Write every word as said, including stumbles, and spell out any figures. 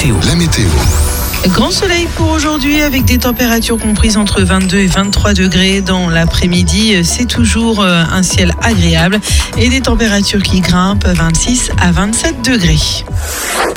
météo. La météo. Grand soleil pour aujourd'hui avec des températures comprises entre vingt-deux et vingt-trois degrés. Dans l'après-midi, c'est toujours un ciel agréable et des températures qui grimpent vingt-six à vingt-sept degrés.